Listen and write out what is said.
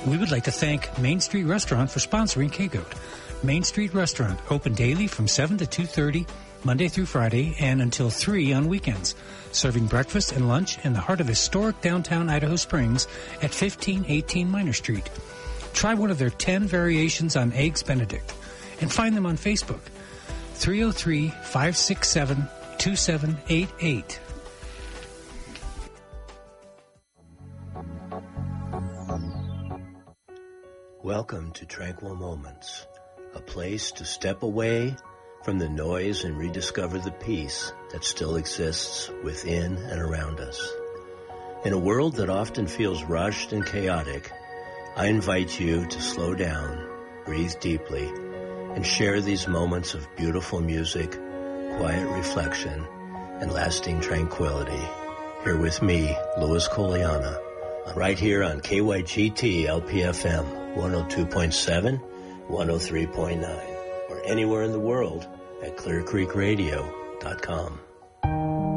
We would like to thank Main Street Restaurant for sponsoring K-Goat. Main Street Restaurant, open daily from 7 to 2:30, Monday through Friday, and until 3 on weekends. Serving breakfast and lunch in the heart of historic downtown Idaho Springs at 1518 Minor Street. Try one of their 10 variations on Eggs Benedict and find them on Facebook. 303-567-2788. Welcome to Tranquil Moments, a place to step away from the noise and rediscover the peace that still exists within and around us. In a world that often feels rushed and chaotic, I invite you to slow down, breathe deeply, and share these moments of beautiful music, quiet reflection, and lasting tranquility. Here with me, Louis Coliana, right here on KYGT LPFM 102.7, 103.9, or anywhere in the world at clearcreekradio.com.